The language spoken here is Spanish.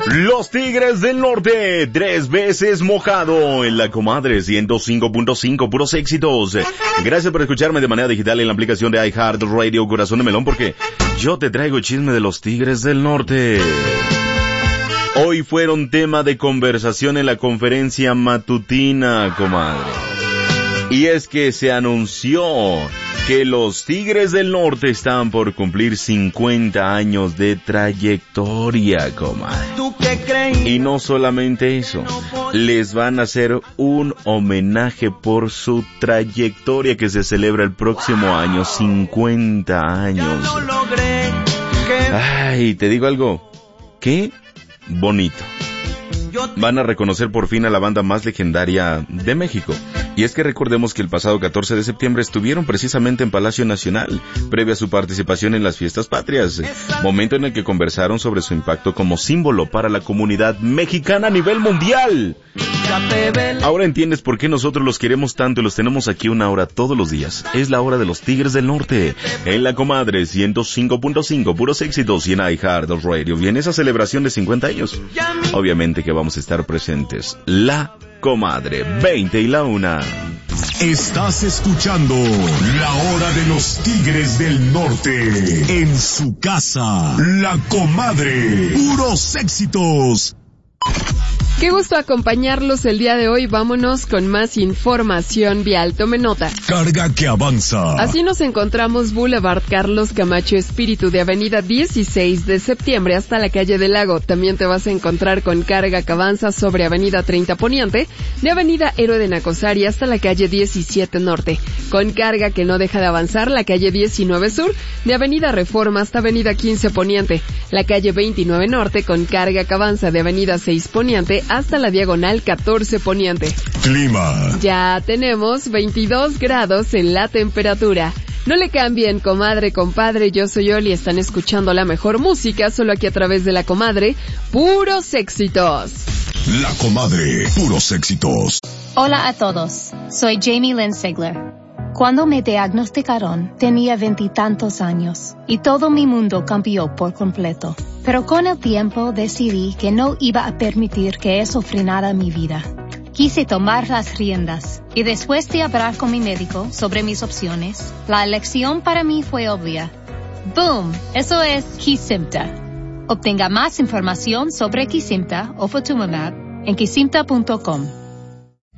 Los Tigres del Norte, 3 veces mojado en la Comadre 105.5, puros éxitos. Gracias por escucharme de manera digital en la aplicación de iHeartRadio Corazón de Melón, porque yo te traigo chisme de los Tigres del Norte. Hoy fueron tema de conversación en la conferencia matutina, comadre. Y es que se anunció que los Tigres del Norte están por cumplir 50 años de trayectoria, comadre. Y no solamente eso, les van a hacer un homenaje por su trayectoria que se celebra el próximo año, 50 años. Ay, te digo algo, qué bonito. Van a reconocer por fin a la banda más legendaria de México. Y es que recordemos que el pasado 14 de septiembre estuvieron precisamente en Palacio Nacional, previa a su participación en las fiestas patrias, momento en el que conversaron sobre su impacto como símbolo para la comunidad mexicana a nivel mundial. Ahora entiendes por qué nosotros los queremos tanto y los tenemos aquí una hora todos los días. Es la hora de los Tigres del Norte, en la Comadre 105.5, puros éxitos, y en iHeartRadio. Viene esa celebración de 50 años. Obviamente que vamos a estar presentes. La Comadre, 20 y la 1. Estás escuchando La Hora de los Tigres del Norte. En su casa, La Comadre, puros éxitos. Qué gusto acompañarlos el día de hoy. Vámonos con más información vial. Tome nota. Carga que avanza. Así nos encontramos Boulevard Carlos Camacho Espíritu de Avenida 16 de septiembre hasta la calle del Lago. También te vas a encontrar con carga que avanza sobre Avenida 30 Poniente, de Avenida Héroe de Nacosari hasta la calle 17 Norte. Con carga que no deja de avanzar la calle 19 Sur, de Avenida Reforma hasta Avenida 15 Poniente. La calle 29 Norte con carga que avanza de Avenida 6 Poniente hasta la diagonal 14 Poniente. Clima. Ya tenemos 22 grados en la temperatura. No le cambien, comadre, compadre, yo soy Oli, están escuchando la mejor música, solo aquí a través de La Comadre, puros éxitos. La Comadre, puros éxitos. Hola a todos, soy Jamie Lynn Sigler. Cuando me diagnosticaron, tenía 20 y tantos años, y todo mi mundo cambió por completo. Pero con el tiempo decidí que no iba a permitir que eso frenara mi vida. Quise tomar las riendas, y después de hablar con mi médico sobre mis opciones, la elección para mí fue obvia. ¡Boom! Eso es Kesimpta. Obtenga más información sobre Kesimpta o Ofatumumab en kesimpta.com.